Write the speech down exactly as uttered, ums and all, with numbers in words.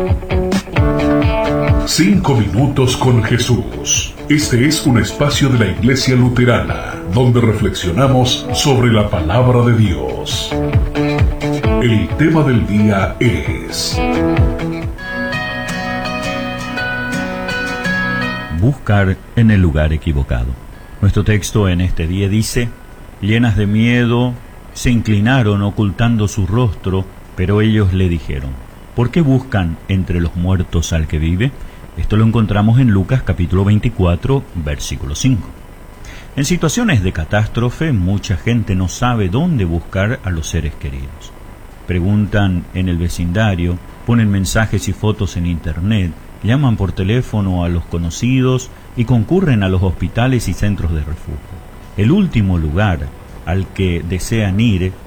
Cinco minutos con Jesús. Este es un espacio de la Iglesia Luterana, donde reflexionamos sobre la palabra de Dios. El tema del día es: buscar en el lugar equivocado. Nuestro texto en este día dice: llenas de miedo, se inclinaron ocultando su rostro, pero ellos le dijeron: ¿por qué buscan entre los muertos al que vive? Esto lo encontramos en Lucas capítulo veinticuatro, versículo cinco. En situaciones de catástrofe, mucha gente no sabe dónde buscar a los seres queridos. Preguntan en el vecindario, ponen mensajes y fotos en internet, llaman por teléfono a los conocidos y concurren a los hospitales y centros de refugio. El último lugar al que desean ir